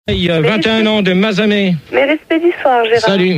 21 ans de Mazamet. Mes respects du soir, Gérard. Salut.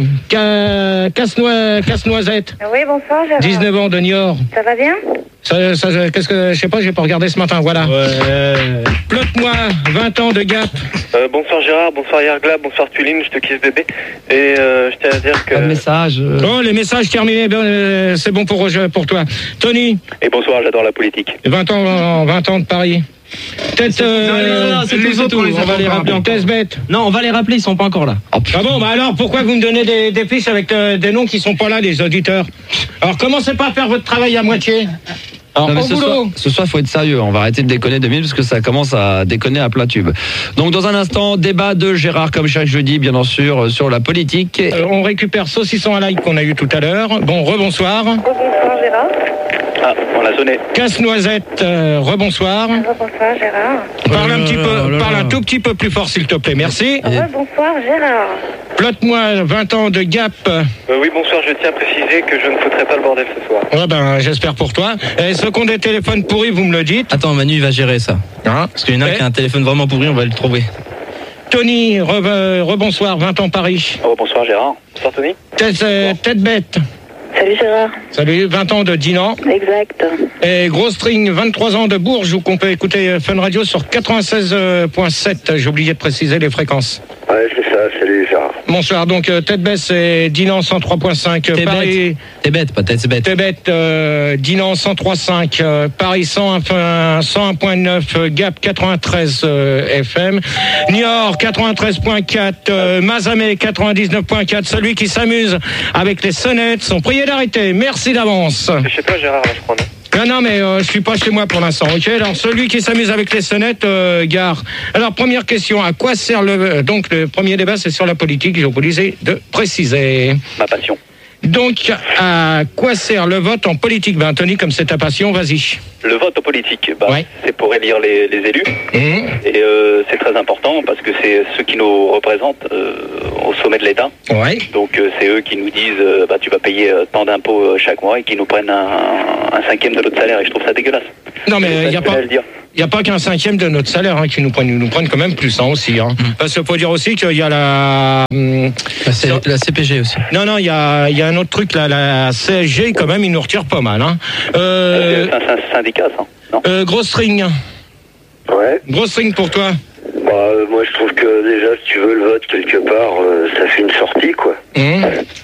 Casse-noisette. Oui, bonsoir, Gérard. 19 ans de Niort. Ça va bien? Qu'est-ce que je sais pas, j'ai pas regardé ce matin, voilà. Ouais. Plotte-moi, 20 ans de Gap. Bonsoir Gérard, bonsoir Yargla, bonsoir Tuline, je te kiffe bébé. Et je tiens à dire que... Pas de message. Oh, les messages terminés, c'est bon pour toi. Tony. Et bonsoir, j'adore la politique. 20 ans de Paris. Peut-être. C'est tout. On va les rappeler en test bête. Non, on va les rappeler, ils sont pas encore là. Ah bon, bah alors pourquoi vous me donnez des fiches avec des noms qui sont pas là, les auditeurs? Alors commencez pas à faire votre travail à moitié. Alors, non, ce soir, faut être sérieux. On va arrêter de déconner 2 minutes parce que ça commence à déconner à plein tube. Donc, dans un instant, débat de Gérard, comme chaque jeudi, bien sûr, sur la politique. On récupère Saucisson à l'ail qu'on a eu tout à l'heure. Bon, rebonsoir. Bonsoir, Gérard. Ah, on l'a sonné. Casse-noisette, rebonsoir. Bonsoir, Gérard. Parle un tout petit peu plus fort, s'il te plaît. Merci. Bonsoir, Gérard. Plotte-moi 20 ans de Gap. Oui, bonsoir, je tiens à préciser que je ne foutrai pas le bordel ce soir. Ouais, ben, j'espère pour toi. Et ceux qui ont des téléphones pourris, vous me le dites. Attends, Manu, il va gérer ça. Hein? Parce qu'il y en a qui a un téléphone vraiment pourri, on va le trouver. Tony, rebonsoir, 20 ans Paris. Oh, bonsoir Gérard. Bonsoir Tony. Tête bête. Salut, Gérard. Salut, 20 ans de Dinan. Exact. Et Gros String, 23 ans de Bourges, où qu'on peut écouter Fun Radio sur 96.7. J'ai oublié de préciser les fréquences. Ouais, c'est ça, salut Gérard. Bonsoir, donc tête baisse, c'est Dinan 103.5. Paris. T'es bête, pas tête bête. T'es bête, Dinan 103.5, Paris 101.9, Gap 93 FM, Niort 93.4, Mazamet 99.4. Celui qui s'amuse avec les sonnettes sont priés d'arrêter. Merci d'avance. C'est chez toi Gérard, là, je crois, non? Non, mais je suis pas chez moi pour l'instant, ok? Alors, celui qui s'amuse avec les sonnettes, gare. Alors, première question, à quoi sert donc, le premier débat, c'est sur la politique, j'ai oublié de préciser. Ma passion. Donc, à quoi sert le vote en politique? Ben, Tony, comme c'est ta passion, vas-y. Le vote en politique, Ouais. c'est pour élire les élus. Et c'est très important parce que c'est ceux qui nous représentent au sommet de l'État. Ouais. Donc c'est eux qui nous disent tu vas payer tant d'impôts chaque mois et qui nous prennent un cinquième de notre salaire. Et je trouve ça dégueulasse. Non, mais il n'y a pas qu'un cinquième de notre salaire qui nous prennent. Ils nous prennent quand même plus aussi. Hein. Parce qu'il faut dire aussi qu'il y a la CPG aussi. Non, il y a un autre truc, là, la CSG, quand même, ils nous retirent pas mal. Hein. C'est un syndicat, ça, non? Gros String. Ouais. Gros String pour toi. Moi je trouve que déjà si tu veux le vote quelque part, ça fait une sortie quoi. 1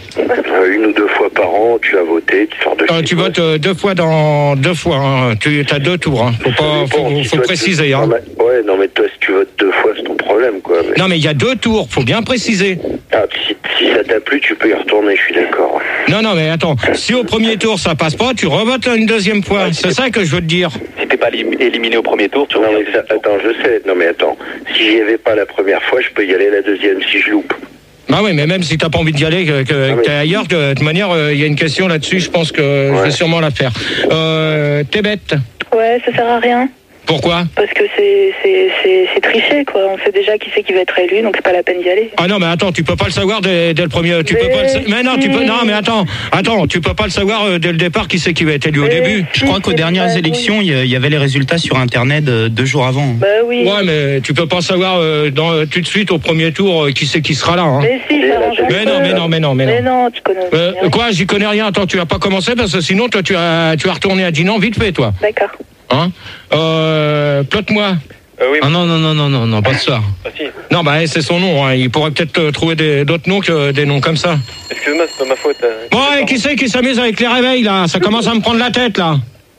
ou 2 fois par an, tu vas voter, tu sors de chez Tu toi. votes 2 fois dans 2 fois. Hein. Tu as 2 tours. Hein. Faut préciser. Hein. Non mais toi si tu votes 2 fois c'est ton problème quoi. Mais... Non mais il y a 2 tours. Faut bien préciser. Si ça t'a plu, tu peux y retourner. Je suis d'accord. Ouais. Non mais attends. Si au premier tour ça passe pas, tu revotes une deuxième fois. C'est ça que je veux te dire. Si t'es pas éliminé au premier tour, tu Non reviens mais ça, attends, je sais. Non mais attends. Si j'y avais pas la première fois, je peux y aller la deuxième si je loupe. Bah oui, mais même si t'as pas envie d'y aller, que t'es ailleurs, de toute manière, il y a une question là-dessus, je pense que je vais sûrement la faire. T'es bête. Ouais, ça sert à rien. Pourquoi? Parce que c'est triché, quoi. On sait déjà qui c'est qui va être élu, donc c'est pas la peine d'y aller. Ah non, mais attends, tu peux pas le savoir dès le premier. Tu peux pas mais non, tu peux. Non, mais attends, tu peux pas le savoir dès le départ qui c'est qui va être élu au début. Je crois qu'aux dernières élections, il y avait les résultats sur Internet 2 jours avant. Bah oui. Ouais, mais tu peux pas savoir tout de suite au premier tour qui c'est qui sera là. Hein. Mais si, ça arrange. Mais non. Mais non, tu connais rien. Quoi, j'y connais rien. Attends, tu vas pas commencer parce que sinon, toi, tu vas retourner à Dinan vite fait, toi. D'accord. Hein? Plotte-moi. oui. Ah non, pas de soir. Ah, si. Non, c'est son nom. Hein. Il pourrait peut-être trouver d'autres noms que des noms comme ça. Excuse-moi, c'est pas ma faute. Bon, et qui c'est qui s'amuse avec les réveils, là? Ça commence à me prendre la tête, là.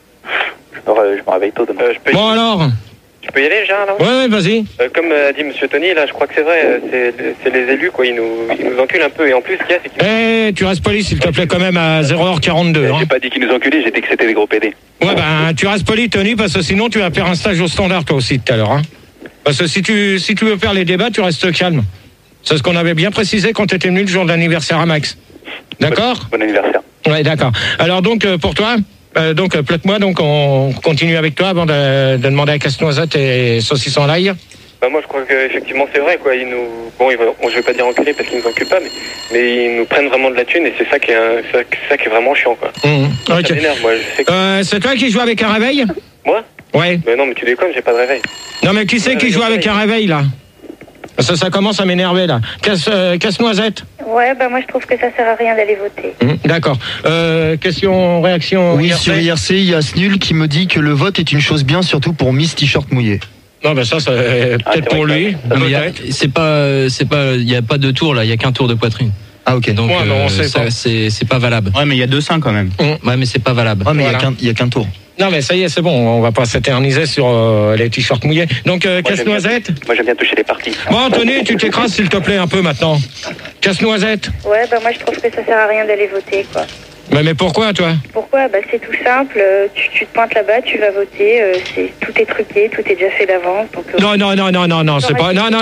Je me réveille tôt demain. Bon, alors? Je peux y aller, Gérard, là? Ouais, vas-y. Comme a dit Monsieur Tony, là, je crois que c'est vrai, c'est les élus, quoi, ils nous enculent un peu. Et en plus, ce qu'il y a, c'est qu'ils... Tu restes poli, s'il te plaît, quand même, à 0h42. Hein. J'ai pas dit qu'ils nous enculaient, j'ai dit que c'était des gros PD. Ouais, tu restes poli, Tony, parce que sinon, tu vas faire un stage au standard, toi aussi, tout à l'heure. Hein. Parce que si tu veux faire les débats, tu restes calme. C'est ce qu'on avait bien précisé quand tu étais venu le jour de l'anniversaire à Max. D'accord? Bon anniversaire. Ouais, d'accord. Alors, donc, pour toi... Plotte-moi, donc on continue avec toi avant de demander à Casse-Noisette et Saucisson à l'ail. Moi je crois qu'effectivement c'est vrai quoi. Je vais pas dire enculer parce qu'ils nous enculent pas, mais ils nous prennent vraiment de la thune et c'est ça qui est vraiment chiant quoi. Ça m'énerve, moi. Je sais que... C'est toi qui joues avec un réveil? Moi? Ouais. Mais non mais tu déconnes, j'ai pas de réveil. Non mais qui c'est qui joue avec un réveil là? Ça commence à m'énerver là. Casse-noisette. Ouais, bah moi je trouve que ça sert à rien d'aller voter. D'accord. Question, réaction. Oui, IRC. sur IRC, il y a Snul qui me dit que le vote est une chose bien, surtout pour Miss T-shirt mouillé. Non, ben ça, c'est peut-être pour lui. Il y a pas de tour là, il y a qu'un tour de poitrine. Ah ok. Donc ouais, c'est pas valable. Ouais, mais il y a 2 seins quand même. Ouais, mais c'est pas valable. Ouais, mais Voilà. il y a qu'un tour. Non, mais ça y est, c'est bon. On va pas s'éterniser sur les t-shirts mouillés. Donc, casse-noisette. Moi j'aime bien toucher les parties. Bon, Anthony, tu t'écrases s'il te plaît un peu maintenant. Casse-noisette. Ouais, bah moi je trouve que ça sert à rien d'aller voter, quoi. Mais pourquoi, toi? Pourquoi? Bah c'est tout simple. Tu te pointes là-bas, tu vas voter. Tout est truqué, tout est déjà fait d'avance. Donc, Non, c'est pas. Non.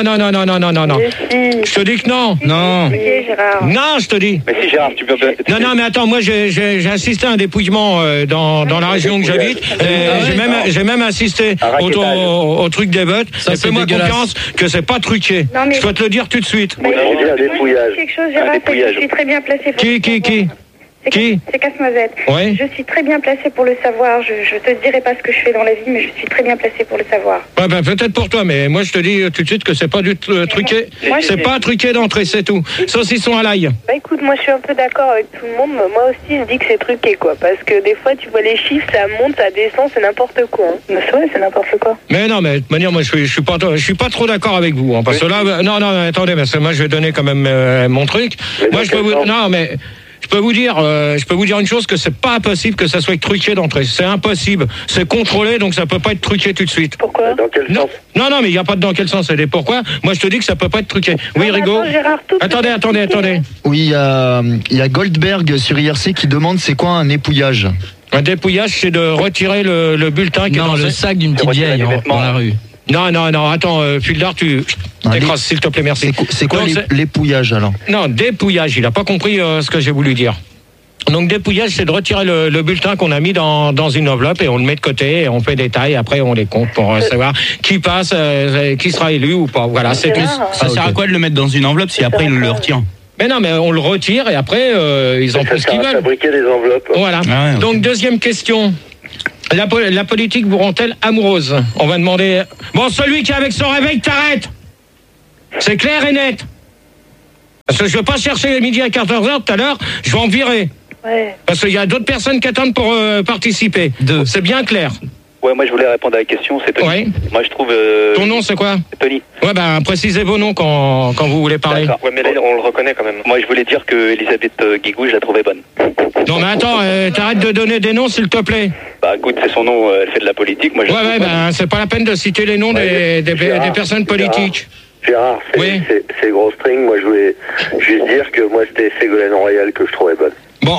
Je te dis que non. Non. Ok, Gérard. Non, je te dis. Mais si Gérard, tu peux. Non, mais attends, moi j'ai assisté à un dépouillement dans la région que j'habite. J'ai même assisté au truc des votes. Ça, Et c'est fais-moi dégueulasse. confiance que c'est pas truqué. Non, mais- Je dois te le dire tout de suite. Bah, on dit un dépouillage. quelque chose, Gérard, Un c'est que dépouillage. je suis très bien placé pour Qui Qui C'est Casse-Noisette. Ouais. Je suis très bien placé pour le savoir. Je te dirai pas ce que je fais dans la vie, mais je suis très bien placé pour le savoir. Ouais, ben, peut-être pour toi, mais moi je te dis tout de suite que c'est pas du truqué. Moi, C'est pas truqué d'entrée, c'est tout. Saucisson à l'ail. Bah écoute, moi je suis un peu d'accord avec tout le monde. Moi aussi je dis que c'est truqué quoi. Parce que des fois tu vois les chiffres, ça monte, ça descend, c'est n'importe quoi. Bah, c'est vrai, c'est n'importe quoi. Mais non, mais de toute manière, moi je suis pas trop d'accord avec vous. Hein, parce que là, non, attendez, parce que moi je vais donner quand même mon truc. Moi je peux vous, non, mais je peux vous dire une chose, que c'est pas impossible que ça soit truqué d'entrée. C'est impossible. C'est contrôlé, donc ça peut pas être truqué tout de suite. Pourquoi? Dans quel sens? Non, mais il n'y a pas de dans quel sens, c'est des pourquoi. Moi je te dis que ça peut pas être truqué. Oui, Non, Rigaud. attends, Gérard, tout Attendez. Oui, il y a Goldberg sur IRC qui demande c'est quoi un épouillage. Un dépouillage, c'est de retirer le bulletin qui est Non, dans le sac d'une petite vieille dans la rue. Non, attends, Fuldard, tu t'écrases, s'il te plaît, merci. C'est quoi Donc, l'épouillage alors? Non, dépouillage, il a pas compris ce que j'ai voulu dire. Donc dépouillage, c'est de retirer le bulletin qu'on a mis dans une enveloppe et on le met de côté et on fait des tailles, après on les compte pour savoir qui passe, qui sera élu ou pas. Voilà, c'est tout. Ça sert à quoi de le mettre dans une enveloppe si après il le retire? Mais non, mais on le retire et après ils en font ce qu'ils veulent. Fabriquer des enveloppes. Voilà. Ah ouais, ok. Donc deuxième question. La politique vous rend-elle amoureuse? On va demander... Bon, celui qui est avec son réveil, t'arrêtes. C'est clair et net. Parce que je ne veux pas chercher midi à 14h tout à l'heure, je vais en virer. Ouais. Parce qu'il y a d'autres personnes qui attendent pour participer. C'est bien clair. Ouais, moi je voulais répondre à la question, c'est Tony. Ouais. Moi je trouve. Ton nom, c'est quoi? Tony. Ouais, ben, précisez vos noms quand vous voulez parler. D'accord. Ouais, mais là on le reconnaît quand même. Moi je voulais dire que Elisabeth Guigou, je la trouvais bonne. Non, mais attends, t'arrêtes de donner des noms, s'il te plaît. Bah écoute, c'est son nom, elle fait de la politique. Moi je la trouve bonne. Ben, c'est pas la peine de citer les noms des personnes politiques. Gérard, c'est gros string. Moi, je voulais juste dire que moi, c'était Ségolène Royal que je trouvais bonne. Bon,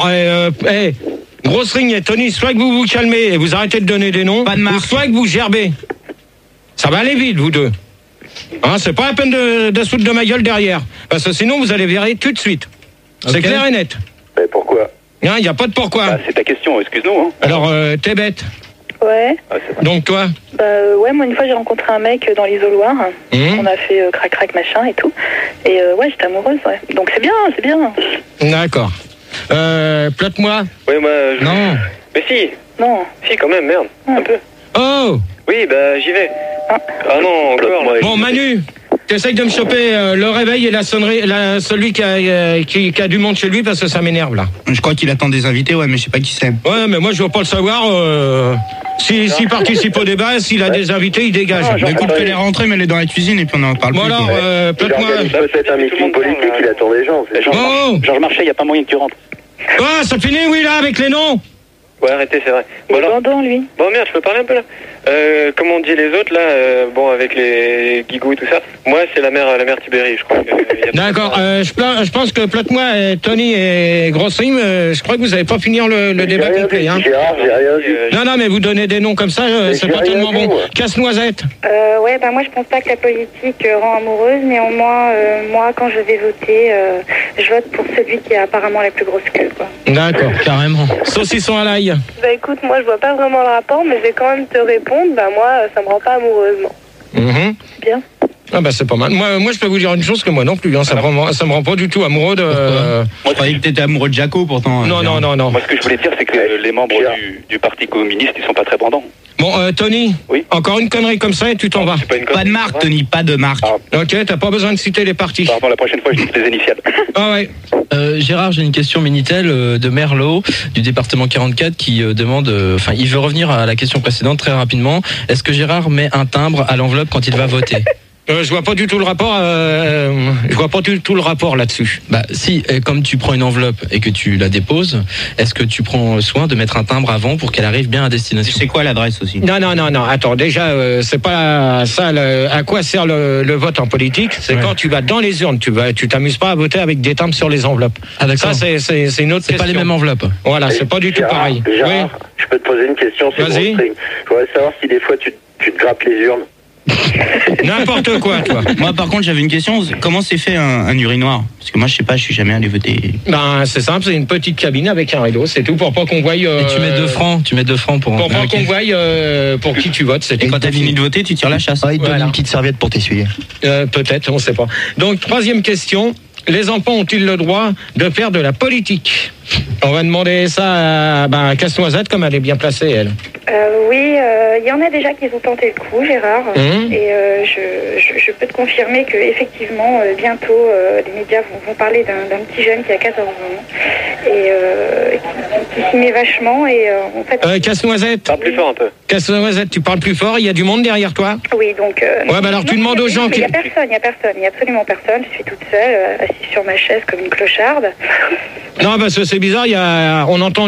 grosse ring et Tony, soit que vous vous calmez et vous arrêtez de donner des noms, ou soit que vous gerbez. Ça va aller vite, vous deux. Hein, c'est pas la peine de se foutre de ma gueule derrière, parce que sinon vous allez virer tout de suite. C'est clair et net. Mais pourquoi? Il n'y a pas de pourquoi. Bah, c'est ta question, excuse-nous. Hein. Alors, t'es bête. Ouais. Donc toi? Bah ouais, moi une fois j'ai rencontré un mec dans l'isoloir. On a fait crac machin et tout. Et ouais, j'étais amoureuse, ouais. Donc c'est bien. D'accord. Plotte-moi. Oui, moi. Non. Mais si. Non. Si, quand même, merde. Un peu. Oh. Oui, bah j'y vais. Ah non, encore. Bon, Manu, t'essayes de me choper le réveil et la sonnerie, celui qui a du monde chez lui, parce que ça m'énerve là. Je crois qu'il attend des invités, ouais, mais je sais pas qui c'est. Ouais, mais moi je veux pas le savoir. S'il participe au débat, s'il a des invités, il dégage. Bah, écoute, fais-les rentrer, mets-les dans la cuisine et puis on en parle Bon plus. alors, peut-être peut-être un meeting politique, il attend des gens. Oh. Georges Marchais, il n'y a pas moyen que tu rentres. Ah, ça finit, oui, là, avec les noms. Ouais, arrêtez, c'est vrai. Il Bon, est alors, bandant, lui. bon merde, je peux parler un peu là. Comme on dit les autres là, bon avec les Guigou et tout ça. Moi c'est la mère Tibéri, je crois. D'accord. Je pense que Plotte-moi, Tony et Grossrim, je crois que vous n'avez pas fini le débat complet. Hein. Gérard, j'ai rien dit. Non, mais vous donnez des noms comme ça, c'est pas tellement bon. Casse-noisette. Ouais, bah moi je pense pas que la politique rend amoureuse. Néanmoins, moi quand je vais voter, je vote pour celui qui a apparemment la plus grosse queue, quoi. D'accord, carrément. Saucisson à l'ail. Bah écoute, moi je vois pas vraiment le rapport, mais je vais quand même te répondre. Bah moi, ça me rend pas amoureuse, non. Bien. Ah bah c'est pas mal. Moi je peux vous dire une chose que moi non plus. Hein, ça me rend pas du tout amoureux de. Moi je croyais que t'étais amoureux de Jaco pourtant. Non. Moi ce que je voulais dire c'est que les membres du parti communiste ils sont pas très bandants. Bon, Tony, oui. Encore une connerie comme ça et tu t'en vas. Pas de marque, Tony, pas de marque. Ok, t'as pas besoin de citer les parties. Pardon, la prochaine fois, je dis les initiales. Ah ouais. Gérard, j'ai une question Minitel de Merlot du département 44 qui demande, il veut revenir à la question précédente très rapidement. Est-ce que Gérard met un timbre à l'enveloppe quand il va voter? Je vois pas du tout le rapport. Je vois pas du tout le rapport là-dessus. Bah si, comme tu prends une enveloppe et que tu la déposes, est-ce que tu prends soin de mettre un timbre avant pour qu'elle arrive bien à destination? C'est quoi l'adresse aussi? Non. Attends, déjà, c'est pas ça. À quoi sert le vote en politique? C'est quand tu vas dans les urnes. Tu t'amuses pas à voter avec des timbres sur les enveloppes. Ah d'accord. Ça, c'est une autre question. C'est pas les mêmes enveloppes. Voilà, c'est pas du tout pareil. Gérard, Oui. je peux te poser une question sur Vas-y. mon string. Je voudrais savoir si des fois tu te grappes les urnes. N'importe quoi, toi. Moi, par contre, j'avais une question. Comment s'est fait un urinoir? Parce que moi, je sais pas, je suis jamais allé voter. Ben, c'est simple, c'est une petite cabine avec un rideau, c'est tout, pour pas qu'on voie. Et tu mets 2 francs, pour pas qu'on voie pour qui tu votes. Et quand t'as fini de voter, tu tires la chasse. Ah, il te donne une petite serviette pour t'essuyer. Peut-être, on sait pas. Donc, troisième question. Les enfants ont-ils le droit de faire de la politique? On va demander ça à Casse-Noisette, comme elle est bien placée, elle. Oui, il y en a déjà qui ont tenté le coup, Gérard. Et je peux te confirmer que effectivement, bientôt, les médias vont parler d'un petit jeune qui a 14 ans et qui s'y met vachement. Et en fait, Casse-Noisette. Parle plus fort un peu. Casse-Noisette, tu parles plus fort. Il y a du monde derrière toi. oui, donc. Alors tu demandes aux gens Il n'y a personne, il n'y a absolument personne. Je suis toute seule, assise sur ma chaise comme une clocharde. Non, parce que c'est bizarre. On entend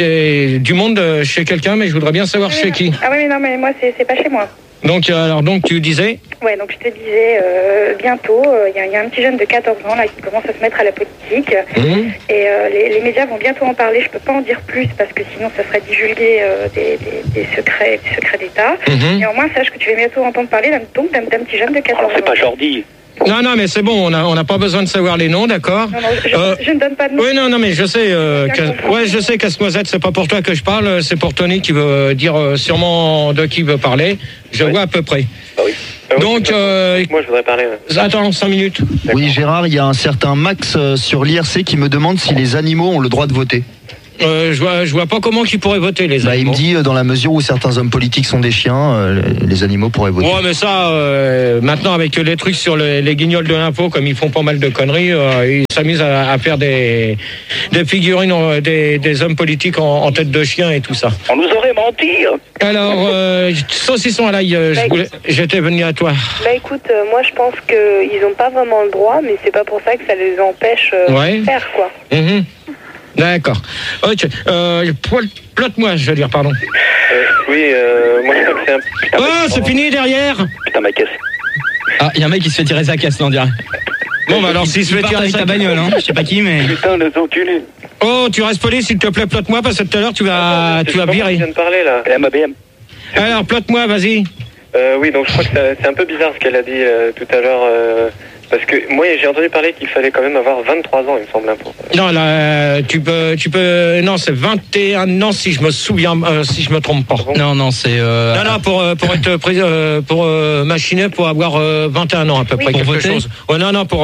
du monde chez quelqu'un, mais je voudrais bien savoir chez qui. Ah oui, non, mais moi, c'est pas chez moi. Donc tu disais. Ouais, donc je te disais, bientôt, il y a un petit jeune de 14 ans là qui commence à se mettre à la politique. Et les médias vont bientôt en parler. Je peux pas en dire plus parce que sinon ça serait divulguer des secrets d'État. Néanmoins, sache que tu vas bientôt entendre parler d'un petit jeune de 14 ans. C'est pas Jordi. Non, mais c'est bon, on n'a pas besoin de savoir les noms, d'accord? Non, je ne donne pas de nom. Oui, non, mais je sais, je sais, Casse-Noisette, c'est pas pour toi que je parle, c'est pour Tony qui veut dire sûrement de qui veut parler. Je vois à peu près. Ah oui. Donc, moi, je voudrais parler. Attends, 5 minutes. Oui, Gérard, il y a un certain Max sur l'IRC qui me demande si les animaux ont le droit de voter. Je vois pas comment ils pourraient voter, les animaux. Il me dit, dans la mesure où certains hommes politiques sont des chiens, les animaux pourraient voter. Ouais, mais ça, maintenant, avec les trucs sur les guignols de l'impôt, comme ils font pas mal de conneries, ils s'amusent à faire des figurines, des hommes politiques en tête de chien et tout ça. On nous aurait menti. Alors, saucisson à l'ail, j'étais venu à toi. Bah écoute, moi je pense qu'ils n'ont pas vraiment le droit, mais c'est pas pour ça que ça les empêche de faire, quoi. D'accord. Ok. Plotte-moi, je veux dire, pardon. Oui, moi je crois que c'est un putain. C'est fini derrière. Putain, ma caisse. Ah, il y a un mec qui se fait tirer sa caisse, là, on dirait. Bon, bah alors s'il se fait tirer avec sa ta bagnole, hein. Je sais pas qui, mais. Putain, les enculés. Oh, tu restes poli, s'il te plaît, plotte-moi, parce que tout à l'heure, tu vas virer. Je viens de parler, là. Elle a ma BM. Alors, plotte-moi, vas-y. Oui, donc je crois que c'est un peu bizarre ce qu'elle a dit tout à l'heure. Parce que moi, j'ai entendu parler qu'il fallait quand même avoir 23 ans, il me semble, pour. Non, là, tu peux. Non, c'est 21 ans si je me souviens, si je me trompe pas. Non, c'est. Non, pour être pour machiner, pour avoir 21 ans à peu près, pour quelque voter. chose. Ouais, non, pour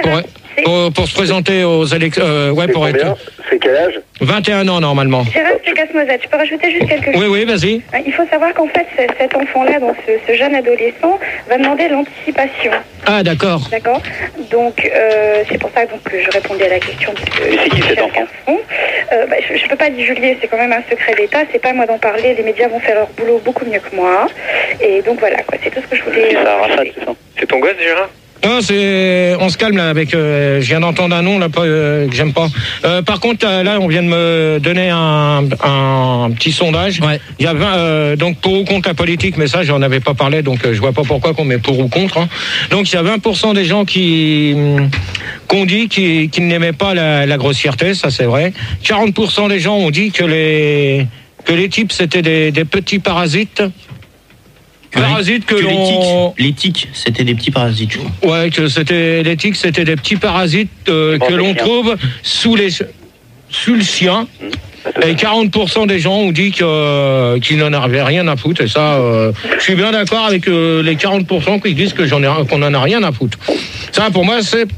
se présenter aux élections. Ouais, pour être. C'est quel âge? 21 ans normalement. Gérard, c'est Casse-Noisette. Je peux rajouter juste quelque chose? Oui, vas-y. Il faut savoir qu'en fait, cet enfant-là, donc ce jeune adolescent, va demander l'anticipation. Ah, d'accord. D'accord. Donc, c'est pour ça que je répondais à la question. Mais c'est qui cet enfant? Je ne peux pas divulguer, c'est quand même un secret d'État. C'est pas à moi d'en parler. Les médias vont faire leur boulot beaucoup mieux que moi. Et donc voilà, quoi. C'est tout ce que je voulais. C'est ton gosse, Gérard? Non, on se calme là avec. Je viens d'entendre un nom là que j'aime pas. Par contre, là, on vient de me donner un petit sondage. Ouais. Il y a donc pour ou contre la politique, mais ça, j'en avais pas parlé, donc je vois pas pourquoi qu'on met pour ou contre. Hein. Donc il y a 20% des gens qu'on dit qu'ils n'aimaient pas la grossièreté, ça c'est vrai. 40% des gens ont dit que les types c'était des petits parasites. Parasites que les tiques, c'était des petits parasites, je crois. Ouais, que les tiques, c'était des petits parasites que l'on trouve sous le sien. Et 40% des gens ont dit qu'ils n'en avaient rien à foutre. Et ça, je suis bien d'accord avec les 40% qui disent qu'on n'en a rien à foutre. Ça, pour moi, c'est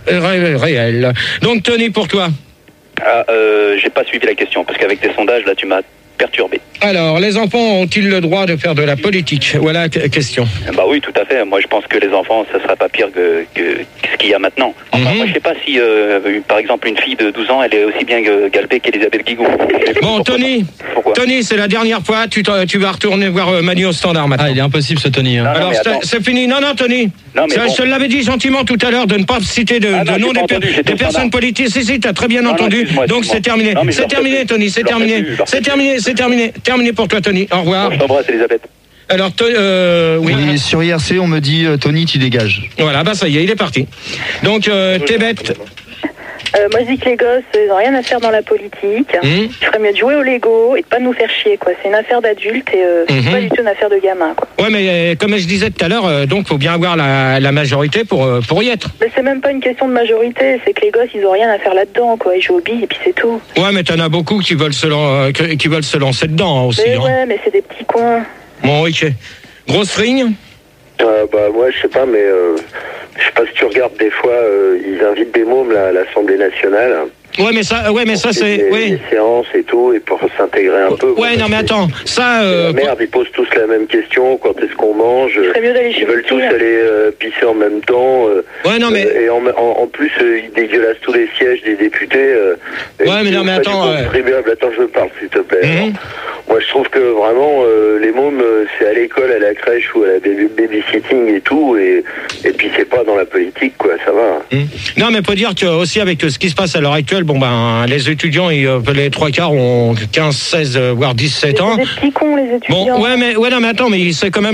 réel. Donc, Tony, pour toi. J'ai pas suivi la question, parce qu'avec tes sondages, là, tu m'as perturbé. Alors, les enfants ont-ils le droit de faire de la politique? Voilà la question. Bah oui, tout à fait. Moi, je pense que les enfants, ça serait pas pire que ce qu'il y a maintenant. Enfin, moi, je sais pas si, par exemple, une fille de 12 ans, elle est aussi bien galbée qu'Elisabeth Guigou. Bon, Tony, Tony, c'est la dernière fois. Tu vas retourner voir Manu au standard maintenant. Ah, il est impossible ce Tony. Hein. Non, alors, c'est fini. Non, Tony. Non, mais je te l'avais dit gentiment tout à l'heure de ne pas citer de nom des personnes politiques. Si, t'as très bien entendu. Donc, c'est terminé. C'est terminé, Tony. C'est terminé. C'est terminé. Terminé pour toi, Tony. Au revoir. Je t'embrasse, Elisabeth. Alors, oui. Sur IRC, on me dit Tony, tu dégages. Voilà, bah ça y est, il est parti. Donc, t'es bête. Moi, je dis que les gosses, ils n'ont rien à faire dans la politique. Il ferait mieux de jouer au Lego et de pas nous faire chier, quoi. C'est une affaire d'adulte et c'est pas du tout une affaire de gamin, quoi. Ouais, mais comme je disais tout à l'heure, donc faut bien avoir la majorité pour y être. Mais c'est même pas une question de majorité, c'est que les gosses, ils ont rien à faire là-dedans, quoi. Ils jouent aux billes et puis c'est tout. Ouais, mais t'en as beaucoup qui veulent se lancer dedans aussi. Mais ouais, mais c'est des petits cons. Bon, ok. Grosse ring. Moi, je sais pas, mais je sais pas si tu regardes des fois, ils invitent des mômes là, à l'Assemblée nationale. Ouais, mais ça c'est des séances et tout, et pour s'intégrer un peu. Ouais, non, mais attends, ça. La merde, ils posent tous la même question. Quand est-ce qu'on mange? Ils veulent tous aller pisser en même temps. Ouais, non, mais. Et en plus, ils dégueulassent tous les sièges des députés. Ouais, mais non, mais attends. Attends, je parle, s'il te plaît. Moi, je trouve que vraiment, les mômes, c'est à l'école, à la crèche ou à la babysitting et tout, et puis c'est pas dans la politique, quoi, ça va. Non, mais faut dire que aussi avec ce qui se passe à l'heure actuelle, bon ben, les étudiants, les 3/4 ont 15, 16, voire 17 ans. C'est des petits cons, les étudiants. Bon, non, mais attends, mais c'est quand même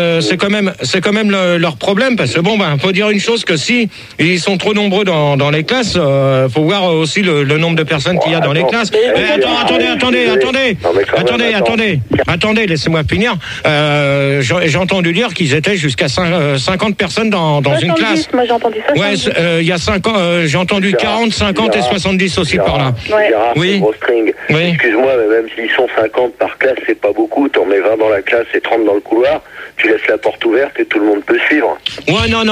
leur problème, parce que bon ben, faut dire une chose, que si ils sont trop nombreux dans les classes, faut voir aussi le nombre de personnes qu'il y a dans les classes. Attendez, laissez-moi finir. J'ai entendu dire qu'ils étaient jusqu'à 50 personnes dans une classe. Moi, j'ai entendu ça. Ouais, il y a 5 ans, j'ai entendu 40, 50 et 70 aussi par là. Oui. Gros string. Oui. Excuse-moi, mais même s'ils sont 50 par classe, c'est pas beaucoup. T'en mets 20 dans la classe et 30 dans le couloir. Tu laisses la porte ouverte et tout le monde peut suivre. Ouais, non.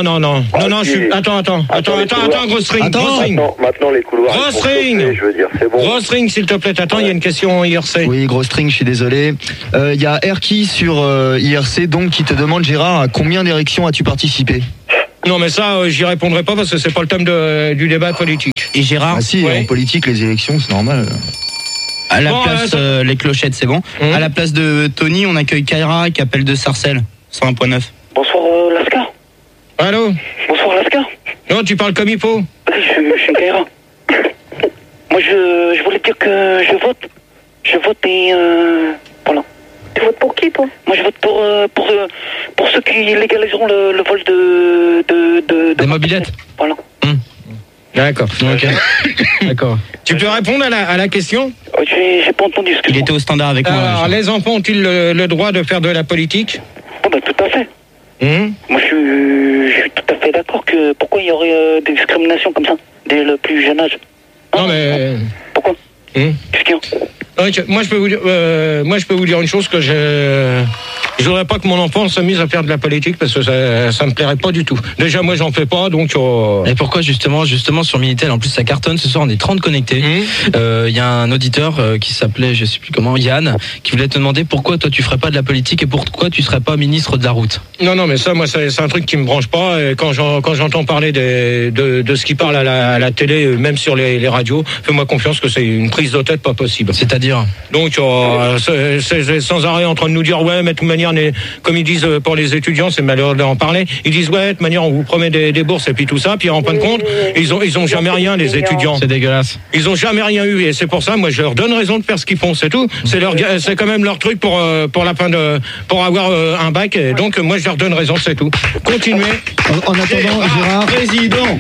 Attends, gros string. Maintenant, les couloirs. Gros string. Je veux dire, c'est bon. Gros string, s'il te plaît. Attends, il y a une question IRC. Oui, gros string, je suis désolé. Il y a Erki sur IRC, donc, qui te demande, Gérard, à combien d'érections as-tu participé? Non, mais ça, j'y répondrai pas parce que c'est pas le thème du débat politique. Et Gérard? Ah si, en politique, les élections, c'est normal. À la place, les clochettes, c'est bon. À la place de Tony, on accueille Kaira qui appelle de Sarcelles, 101.9. Bonsoir, Lascar. Allô? Bonsoir, Lascar. Non, tu parles comme il faut. Je suis Kaira. Moi, je voulais dire que je vote. Je vote et voilà. Tu votes pour qui, toi? Moi, je vote pour ceux qui légaliseront le vol de mobylettes. Voilà. D'accord. Ok. D'accord. Tu peux répondre à la question? J'ai pas entendu ce que il était au standard avec moi. Alors, les enfants ont-ils le droit de faire de la politique? Tout à fait. Moi, je suis tout à fait d'accord que pourquoi il y aurait des discriminations comme ça dès le plus jeune âge. Non, mais pourquoi? Qu'est-ce qu'il y a? Moi, je peux vous dire une chose, que je voudrais pas que mon enfant s'amuse à faire de la politique parce que ça me plairait pas du tout. Déjà, moi, j'en fais pas, donc. Et pourquoi justement sur Minitel, en plus ça cartonne. Ce soir, on est 30 connectés. Il y a un auditeur qui s'appelait, je sais plus comment, Yann, qui voulait te demander pourquoi toi tu ferais pas de la politique et pourquoi tu serais pas ministre de la route. Non, mais ça, moi, c'est un truc qui me branche pas. Et quand j'entends parler de ce qui parle à la télé, même sur les radios, fais-moi confiance que c'est une prise de tête pas possible. C'est-à-dire? Donc, c'est sans arrêt en train de nous dire, ouais, mais de toute manière, comme ils disent pour les étudiants, c'est malheureux d'en parler, ils disent, ouais, de toute manière, on vous promet des bourses et puis tout ça, puis en fin de compte, ils ont jamais rien, les étudiants. C'est dégueulasse. Ils ont jamais rien eu, et c'est pour ça, moi, je leur donne raison de faire ce qu'ils font, c'est tout. C'est quand même leur truc pour avoir un bac, et donc, moi, je leur donne raison, c'est tout. Continuez. En attendant, Gérard. Président.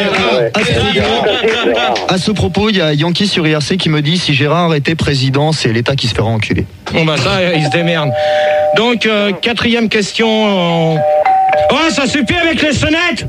À ce propos, il y a Yankee sur IRC qui me dit, si Gérard était président, c'est l'État qui se fera enculer. Bon, bah, ça, il se démerde. Donc, quatrième question. Oh, ça suffit avec les sonnettes!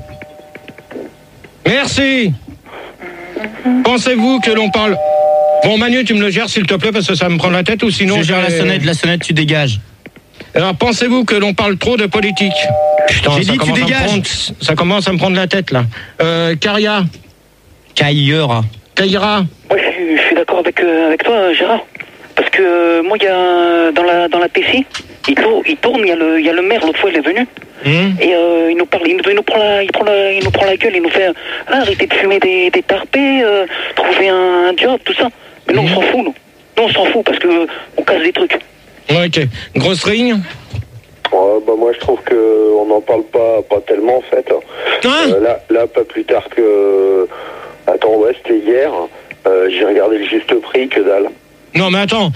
Merci. Pensez-vous que l'on parle... Bon, Manu, tu me le gères, s'il te plaît, parce que ça me prend la tête, ou sinon... Je gère la sonnette, tu dégages. Alors, pensez-vous que l'on parle trop de politique? Putain, j'ai dit tu dégages. Ça commence à me prendre la tête, là. Kaira. Moi, je suis d'accord avec toi, Gérard. Parce que moi, il y a dans la PC, il tourne, il y a le maire, l'autre fois il est venu. Et il nous parle, il nous prend la gueule, il nous fait arrêtez de fumer des tarpés, trouver un job, tout ça. Mais nous on s'en fout, nous. Nous on s'en fout parce que on casse des trucs. Ouais, ok. Grosse rigne. Moi je trouve que on n'en parle pas tellement en fait. Là pas plus tard que c'était hier. J'ai regardé le juste prix, que dalle. Non mais attends,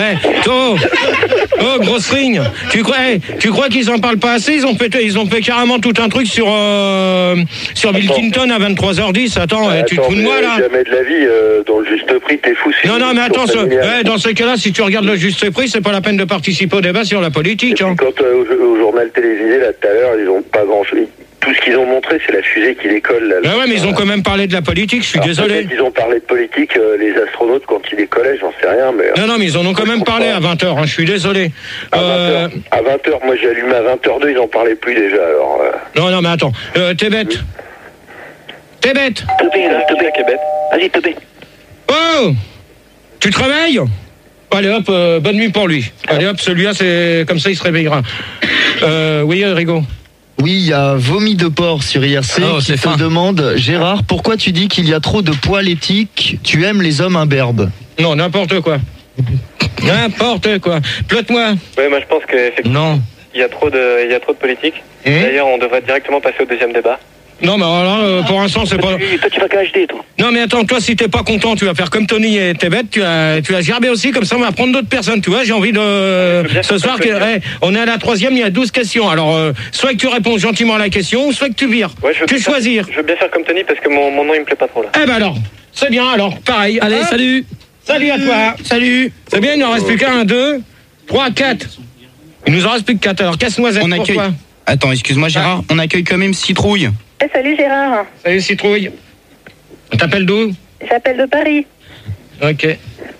grosse rigne. Tu crois qu'ils en parlent pas assez? Ils ont fait carrément tout un truc sur Bill Clinton à 23h10. Attends, tu te fous de moi là? Jamais de la vie dans le juste prix, t'es fou. Non mais attends, dans ce cas-là, si tu regardes le juste prix, c'est pas la peine de participer au débat sur la politique. Hein. Quand au journal télévisé là tout à l'heure, ils ont pas grand-chose. Tout ce qu'ils ont montré, c'est la fusée qui décolle. Là, ouais, mais ils ont quand même parlé de la politique, je suis désolé. Ils ont parlé de politique, les astronautes, quand ils décollaient, j'en sais rien. Mais, non, mais ils en ont quand même parlé à 20h, hein, je suis désolé. À 20h, moi j'ai allumé à 20h02, ils en parlaient plus déjà. Alors, Non, mais attends, t'es bête. T'es bête. Vas-y, Teubé. Oh, tu te réveilles? Allez hop, bonne nuit pour lui. Allez hop, celui-là, c'est comme ça, il se réveillera. Oui, Rigaud. Oui, il y a Vomi de porc sur IRC qui te demande, Gérard, pourquoi tu dis qu'il y a trop de poils éthiques? Tu aimes les hommes imberbes? Non, n'importe quoi. N'importe quoi. Plotte-moi. Oui, moi je pense que non. Il y a trop de politique. D'ailleurs, on devrait directement passer au deuxième débat. Non, mais alors là, pour l'instant, c'est pas... Toi, tu vas qu'à HD, toi. Non, mais attends, toi, si t'es pas content, tu vas faire comme Tony et t'es bête, tu vas gerber aussi, comme ça, on va prendre d'autres personnes, tu vois, j'ai envie de... Ce soir, on est à la 3e, il y a 12 questions. Alors, soit que tu réponds gentiment à la question, soit que tu vires. Ouais, tu choisir. Je veux bien faire comme Tony, parce que mon nom, il me plaît pas trop, là. Eh ben alors, c'est bien, alors, pareil. Allez, salut. Salut à toi. Salut. C'est bien, il n'en reste plus qu'un, 2, 3, 4. Il nous en reste plus que 4, alors casse-noisette, pourquoi? Attends, excuse-moi Gérard, on accueille quand même Citrouille. Salut Gérard. Salut Citrouille. On t'appelle d'où? J'appelle de Paris. Ok.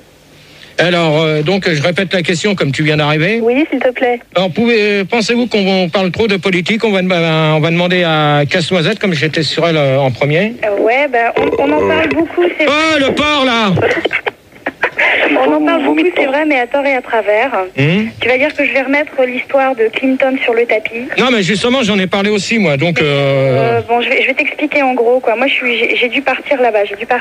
Alors, donc, je répète la question comme tu viens d'arriver. Oui, s'il te plaît. Alors, pensez-vous qu'on parle trop de politique? On va demander à Casse-Noisette, comme j'étais sur elle en premier. Ouais, on en parle beaucoup, c'est vrai. Oh, le porc, là! On en parle beaucoup, c'est vrai, mais à tort et à travers. Tu vas dire que je vais remettre l'histoire de Clinton sur le tapis. Non, mais justement, j'en ai parlé aussi, moi, donc... Bon, je vais t'expliquer en gros, quoi. Moi, j'ai dû partir là-bas. J'ai dû